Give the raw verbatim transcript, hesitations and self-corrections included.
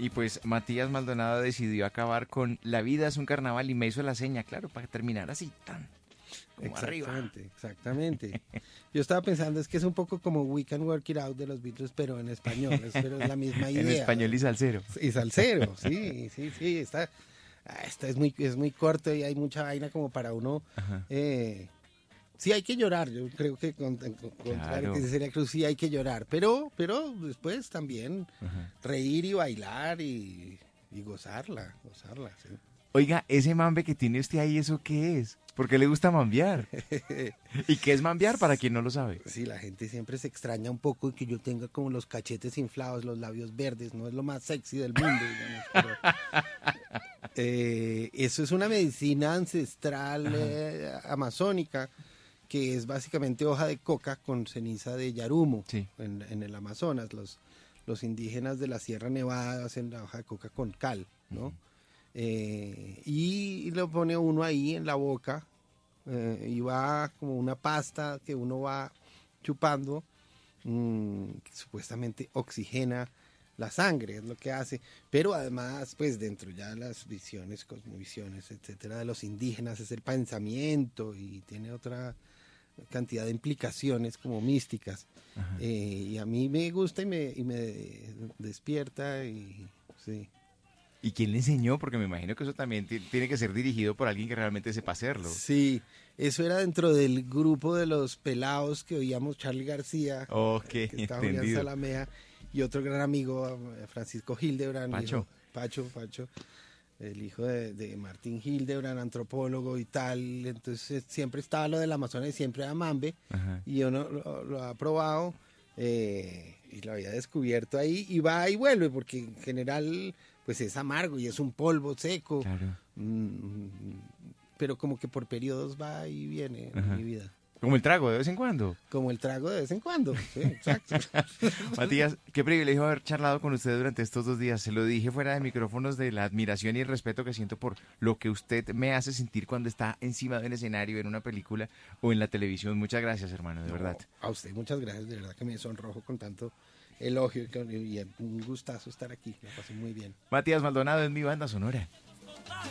Y pues Matías Maldonado decidió acabar con La vida es un carnaval y me hizo la seña, claro, para terminar así, tan como exactamente, arriba. exactamente. Yo estaba pensando, es que es un poco como We Can Work It Out de los Beatles, pero en español, es, pero es la misma idea. En español y salsero. Y salsero, sí, sí, sí, está, está es muy, es muy corto y hay mucha vaina como para uno. Eh, sí hay que llorar, yo creo que con, con, contrario Claro. que sería Cruz, sí hay que llorar, pero, pero después también Ajá. reír y bailar y, y gozarla, gozarla, sí. Oiga, ese mambe que tiene usted ahí, ¿eso qué es? ¿Por qué le gusta mambear? ¿Y qué es mambear para quien no lo sabe? Sí, la gente siempre se extraña un poco de que yo tenga como los cachetes inflados, los labios verdes, no es lo más sexy del mundo, digamos, pero, eh, eso es una medicina ancestral eh, amazónica, que es básicamente hoja de coca con ceniza de yarumo. Sí. en, en el Amazonas. Los, los indígenas de la Sierra Nevada hacen la hoja de coca con cal, ¿no? Uh-huh. Eh, y lo pone uno ahí en la boca eh, y va como una pasta que uno va chupando, mmm, que supuestamente oxigena la sangre, es lo que hace, pero además pues dentro ya de las visiones, cosmovisiones, etcétera, de los indígenas es el pensamiento y tiene otra cantidad de implicaciones como místicas, eh, y a mí me gusta y me, y me despierta y sí. ¿Y quién le enseñó? Porque me imagino que eso también t- tiene que ser dirigido por alguien que realmente sepa hacerlo. Sí, eso era dentro del grupo de los pelados que oíamos Charly García, okay, que estaba Julián Salamea, y otro gran amigo, Francisco Hildebrand, Pacho. Hijo, Pacho, Pacho, el hijo de, de Martín Hildebrand, antropólogo y tal. Entonces siempre estaba lo del Amazonas y siempre era mambe. Ajá. Y yo no, lo, lo ha probado eh, y lo había descubierto ahí y va y vuelve porque en general pues es amargo y es un polvo seco. Claro. Mm, pero como que por periodos va y viene en mi vida. Como el trago de vez en cuando. Como el trago de vez en cuando, sí, exacto. Matías, qué privilegio haber charlado con usted durante estos dos días. Se lo dije fuera de micrófonos de la admiración y el respeto que siento por lo que usted me hace sentir cuando está encima de un escenario, en una película o en la televisión. Muchas gracias, hermano, de no, verdad. A usted muchas gracias, de verdad que me sonrojo con tanto elogio y un gustazo estar aquí. Me pasé muy bien. Matías Maldonado es mi banda sonora.